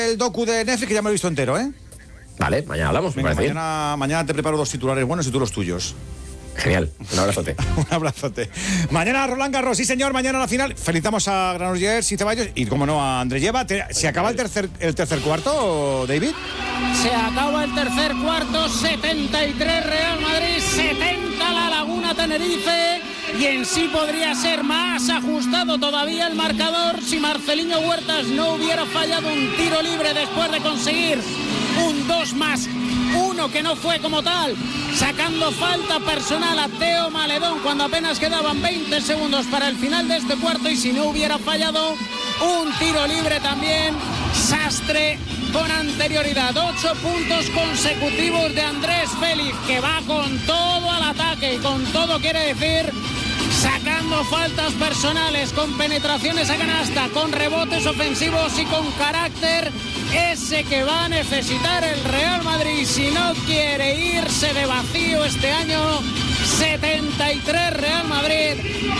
el docu de Netflix, que ya me lo he visto entero, ¿eh? Vale, mañana hablamos. Venga, mañana te preparo 2 titulares buenos y tú los tuyos. Genial, un abrazote. Un abrazote. Mañana Roland Garros, sí señor, mañana la final. Felicitamos a Granollers y Ceballos y, como no, a Andrés Lleva. ¿Se acaba el tercer cuarto, David? Se acaba el tercer cuarto, 73 Real Madrid, 70 La Laguna Tenerife. Y en sí podría ser más ajustado todavía el marcador si Marceliño Huertas no hubiera fallado un tiro libre después de conseguir un 2+1 que no fue como tal, sacando falta personal a Teo Maledón cuando apenas quedaban 20 segundos para el final de este cuarto, y si no hubiera fallado un tiro libre también Sastre con anterioridad. 8 puntos consecutivos de Andrés Félix, que va con todo al ataque, y con todo quiere decir sacando faltas personales, con penetraciones a canasta, con rebotes ofensivos y con carácter, ese que va a necesitar el Real Madrid si no quiere irse de vacío este año. 73 Real Madrid,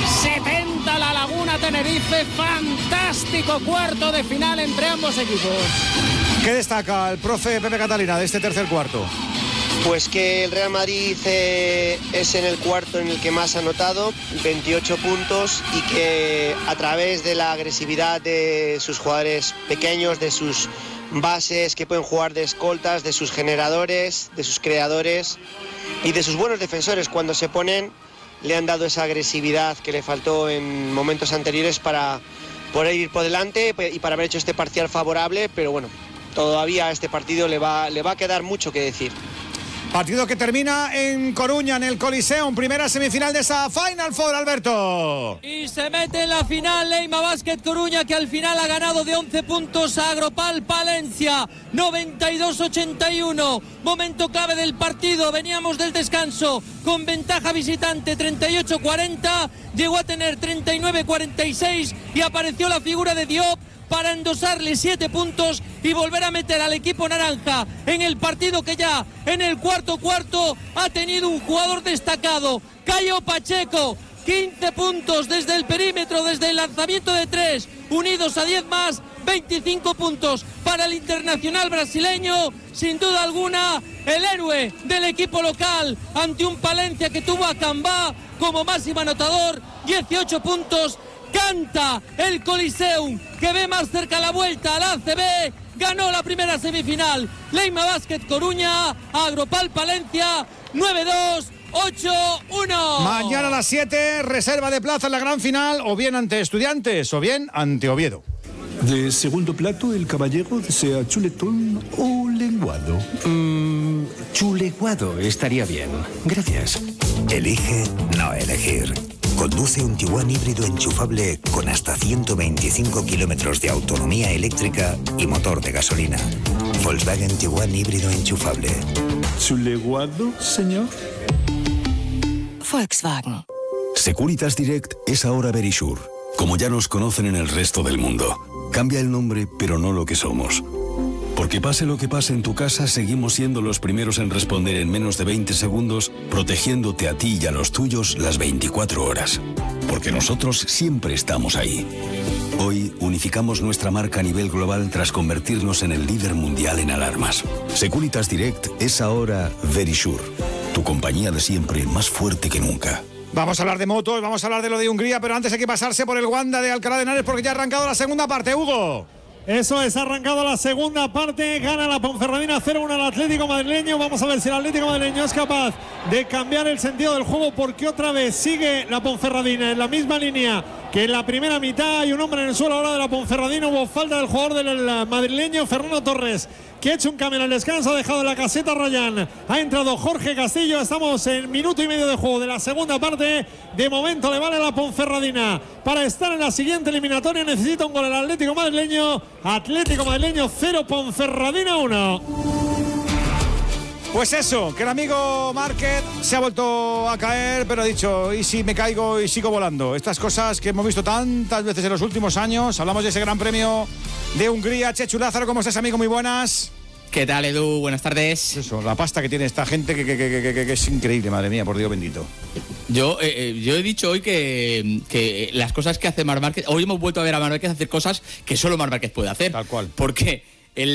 70 La Laguna Tenerife. Fantástico cuarto de final entre ambos equipos. ¿Qué destaca el profe Pepe Catalina de este tercer cuarto? Pues que el Real Madrid es en el cuarto en el que más ha anotado, 28 puntos, y que a través de la agresividad de sus jugadores pequeños, de sus bases que pueden jugar de escoltas, de sus generadores, de sus creadores y de sus buenos defensores, cuando se ponen, le han dado esa agresividad que le faltó en momentos anteriores para poder ir por delante y para haber hecho este parcial favorable. Pero bueno, todavía a este partido le va a quedar mucho que decir. Partido que termina en Coruña, en el Coliseum, primera semifinal de esa Final Four, Alberto. Y se mete en la final Leima Basket Coruña, que al final ha ganado de 11 puntos a Agropal Palencia, 92-81. Momento clave del partido, veníamos del descanso con ventaja visitante 38-40, llegó a tener 39-46 y apareció la figura de Diop para endosarle 7 puntos y volver a meter al equipo naranja en el partido, que ya en el cuarto ha tenido un jugador destacado, Caio Pacheco. 15 puntos desde el perímetro, desde el lanzamiento de 3, unidos a 10 más, 25 puntos para el internacional brasileño. Sin duda alguna, el héroe del equipo local ante un Palencia que tuvo a Cambá como máximo anotador, 18 puntos. Canta el Coliseum, que ve más cerca la vuelta a la ACB. Ganó la primera semifinal Leima Basket Coruña, Agropal Palencia, 9-2, 8-1. Mañana a las 7, reserva de plaza en la gran final, o bien ante Estudiantes o bien ante Oviedo. De segundo plato, el caballero desea chuletón o lenguado. Chuleguado estaría bien. Gracias. Elige no elegir. Conduce un Tiguan híbrido enchufable con hasta 125 kilómetros de autonomía eléctrica y motor de gasolina. Volkswagen Tiguan híbrido enchufable. ¿Chuleguado, señor? Volkswagen. Securitas Direct es ahora Verisure, como ya nos conocen en el resto del mundo. Cambia el nombre, pero no lo que somos. Porque pase lo que pase en tu casa, seguimos siendo los primeros en responder en menos de 20 segundos, protegiéndote a ti y a los tuyos las 24 horas. Porque nosotros siempre estamos ahí. Hoy unificamos nuestra marca a nivel global tras convertirnos en el líder mundial en alarmas. Securitas Direct es ahora Verisure, tu compañía de siempre, más fuerte que nunca. Vamos a hablar de motos, vamos a hablar de lo de Hungría, pero antes hay que pasarse por el Wanda de Alcalá de Henares porque ya ha arrancado la segunda parte, Hugo. Eso es, ha arrancado la segunda parte, gana la Ponferradina 0-1 al Atlético madrileño. Vamos a ver si el Atlético madrileño es capaz de cambiar el sentido del juego, porque otra vez sigue la Ponferradina en la misma línea que en la primera mitad. Hay un hombre en el suelo ahora de la Ponferradina, hubo falta del jugador del madrileño, Fernando Torres, que ha hecho un cambio en el descanso, ha dejado la caseta Rayán, ha entrado Jorge Castillo. Estamos en minuto y medio de juego de la segunda parte. De momento le vale a la Ponferradina para estar en la siguiente eliminatoria. Necesita un gol el Atlético madrileño. Atlético madrileño 0, Ponferradina 1. Pues eso, que el amigo Márquez se ha vuelto a caer, pero ha dicho, ¿y si me caigo y sigo volando? Estas cosas que hemos visto tantas veces en los últimos años. Hablamos de ese gran premio de Hungría. Chechu Lázaro, ¿cómo estás, amigo? Muy buenas. ¿Qué tal, Edu? Buenas tardes. Eso, la pasta que tiene esta gente que es increíble, madre mía, por Dios bendito. Yo he dicho hoy que las cosas que hace Marc Márquez, hoy hemos vuelto a ver a Marc Márquez hacer cosas que solo Marc Márquez puede hacer. Tal cual. Porque